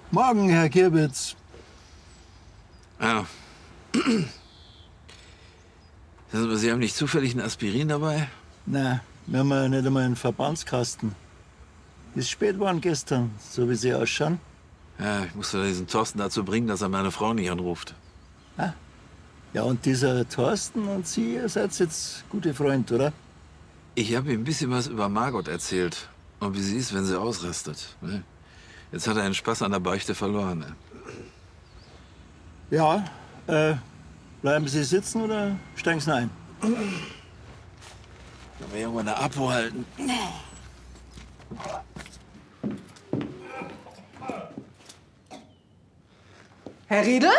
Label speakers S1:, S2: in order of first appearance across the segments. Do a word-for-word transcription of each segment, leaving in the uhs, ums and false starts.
S1: Morgen, Herr Kirbitz.
S2: Ja. Sie haben nicht zufällig ein Aspirin dabei?
S1: Na, wir haben ja nicht einmal einen Verbandskasten. Ist spät geworden gestern, so wie Sie ausschauen.
S2: Ja, ich musste diesen Thorsten dazu bringen, dass er meine Frau nicht anruft.
S1: Ah. Ja, und dieser Thorsten und Sie, ihr seid jetzt gute Freunde, oder?
S2: Ich habe ihm ein bisschen was über Margot erzählt. Und wie sie ist, wenn sie ausrastet. Ne? Jetzt hat er einen Spaß an der Beichte verloren. Ne?
S1: Ja, äh, bleiben Sie sitzen oder steigen Sie ein?
S2: Können wir irgendwann eine Apo halten?
S3: Herr Riedel?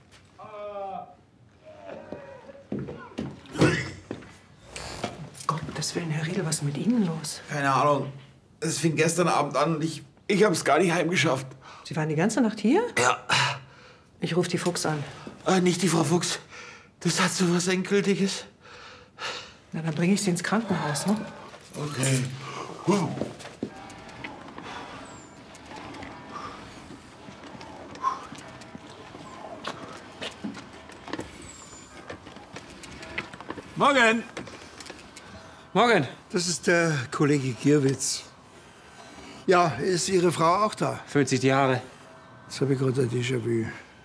S3: Gottes Willen, Herr Riedel, was ist mit Ihnen los?
S4: Keine Ahnung. Es fing gestern Abend an und ich, ich habe es gar nicht heimgeschafft.
S3: Sie waren die ganze Nacht hier?
S4: Ja.
S3: Ich rufe die Fuchs an.
S4: Äh, nicht die Frau Fuchs. Das hat so was Endgültiges.
S3: Na, dann bringe ich Sie ins Krankenhaus, ne?
S4: Okay. Huh.
S2: Morgen!
S5: Morgen.
S1: Das ist der Kollege Gierwitz. Ja, ist Ihre Frau auch da?
S5: Föhnt sich die Haare.
S1: Jetzt habe ich gerade ein Déjà-vu.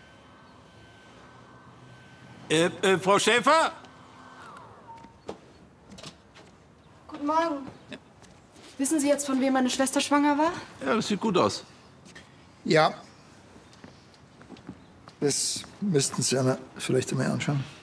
S2: Äh, äh, Frau Schäfer?
S6: Guten Morgen. Wissen Sie jetzt, von wem meine Schwester schwanger war?
S2: Ja, das sieht gut aus.
S1: Ja. Das müssten Sie einer vielleicht einmal anschauen.